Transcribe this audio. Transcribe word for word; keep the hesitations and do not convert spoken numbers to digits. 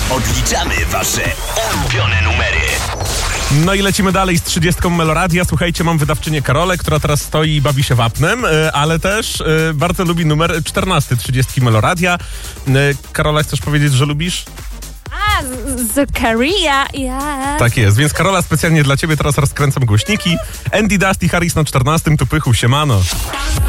Odliczamy wasze ulubione numery. No i lecimy dalej z trzydziestką Meloradia. Słuchajcie, mam wydawczynię Karolę, która teraz stoi i bawi się wapnem, ale też bardzo lubi numer czternasty trzydziestki Meloradia. Karola, chcesz powiedzieć, że lubisz? A, z Korea, yeah. Tak jest, więc Karola, specjalnie dla ciebie teraz rozkręcam głośniki. Andy Dust i Harris na czternastym, tu Pychu, siemano.